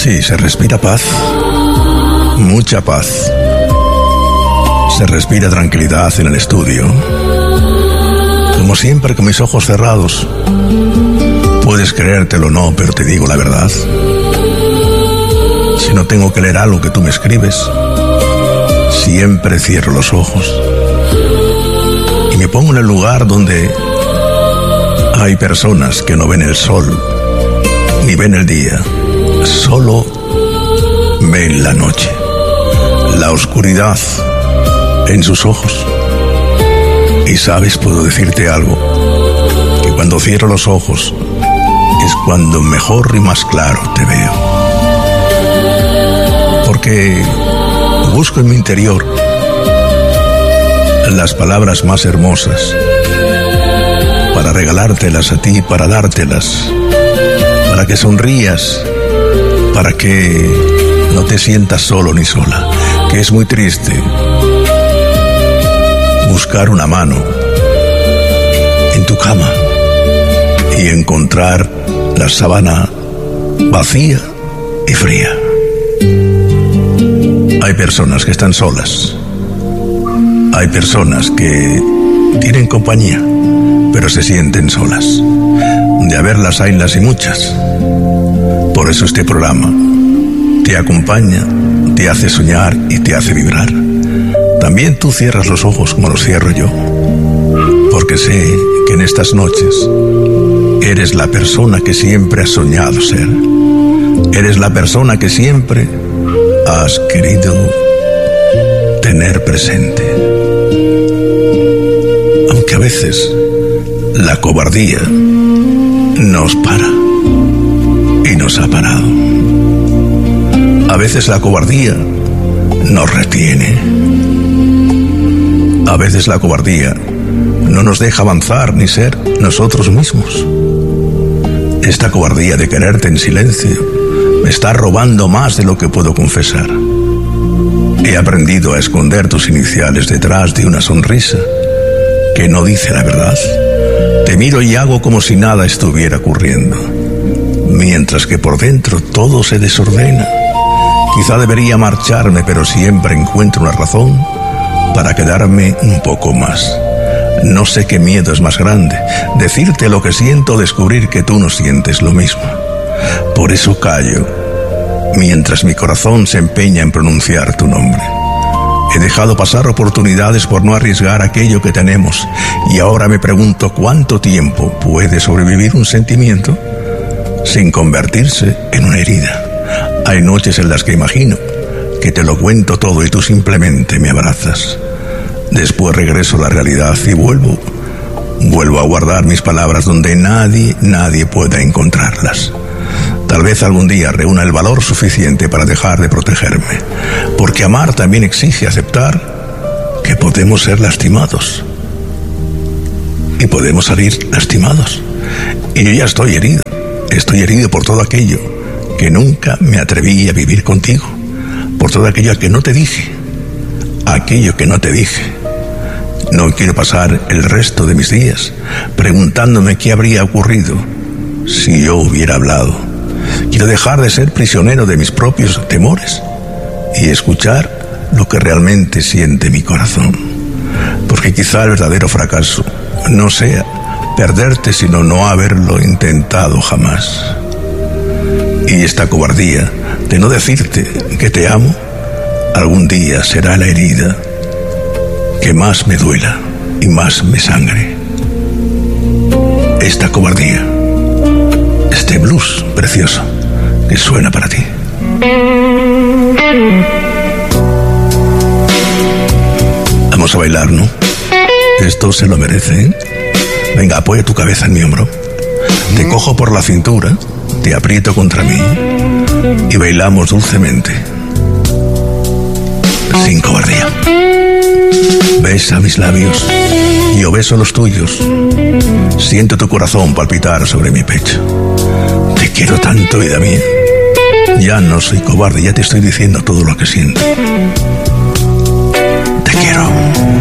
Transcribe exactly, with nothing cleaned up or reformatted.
Sí, se respira paz, mucha paz. Se respira tranquilidad en el estudio. Como siempre, con mis ojos cerrados. Puedes creértelo o no, pero te digo la verdad. Si no tengo que leer algo que tú me escribes, siempre cierro los ojos y me pongo en el lugar donde hay personas que no ven el sol ni ven el día, solo ven la noche, la oscuridad en sus ojos. Y sabes, puedo decirte algo, que cuando cierro los ojos es cuando mejor y más claro te veo, porque busco en mi interior las palabras más hermosas para regalártelas a ti, para dártelas, para que sonrías, para que no te sientas solo ni sola, que es muy triste buscar una mano en tu cama y encontrar la sábana vacía y fría. Hay personas que están solas, hay personas que tienen compañía, pero se sienten solas. De haberlas haylas y muchas. Por eso este programa te acompaña, te hace soñar y te hace vibrar. También tú cierras los ojos como los cierro yo, porque sé que en estas noches eres la persona que siempre has soñado ser. Eres la persona que siempre has querido tener presente. Aunque a veces la cobardía nos para y nos ha parado. A veces la cobardía nos retiene. A veces la cobardía no nos deja avanzar ni ser nosotros mismos. Esta cobardía de quererte en silencio me está robando más de lo que puedo confesar. He aprendido a esconder tus iniciales detrás de una sonrisa que no dice la verdad. Te miro y hago como si nada estuviera ocurriendo, mientras que por dentro todo se desordena. Quizá debería marcharme, pero siempre encuentro una razón para quedarme un poco más. No sé qué miedo es más grande, decirte lo que siento o descubrir que tú no sientes lo mismo. Por eso callo, mientras mi corazón se empeña en pronunciar tu nombre. He dejado pasar oportunidades por no arriesgar aquello que tenemos, y ahora me pregunto cuánto tiempo puede sobrevivir un sentimiento sin convertirse en una herida. Hay noches en las que imagino que te lo cuento todo y tú simplemente me abrazas. Después regreso a la realidad y vuelvo, vuelvo a guardar mis palabras donde nadie, nadie pueda encontrarlas. Tal vez algún día reúna el valor suficiente para dejar de protegerme, porque amar también exige aceptar que podemos ser lastimados. Y podemos salir lastimados. Y yo ya estoy herido, estoy herido por todo aquello que nunca me atreví a vivir contigo, por todo aquello que no te dije, aquello que no te dije. No quiero pasar el resto de mis días preguntándome qué habría ocurrido si yo hubiera hablado. Quiero dejar de ser prisionero de mis propios temores y escuchar lo que realmente siente mi corazón. Porque quizá el verdadero fracaso no sea perderte, sino no haberlo intentado jamás. Y esta cobardía de no decirte que te amo, algún día será la herida que más me duela y más me sangre. Esta cobardía, este blues precioso que suena para ti. Vamos a bailar, ¿no? Esto se lo merece, ¿eh? Venga, apoya tu cabeza en mi hombro. Te cojo por la cintura, te aprieto contra mí y bailamos dulcemente, sin cobardía. Besa mis labios, yo beso los tuyos. Siento tu corazón palpitar sobre mi pecho. Te quiero tanto, vida mía. Ya no soy cobarde, ya te estoy diciendo todo lo que siento. Te quiero.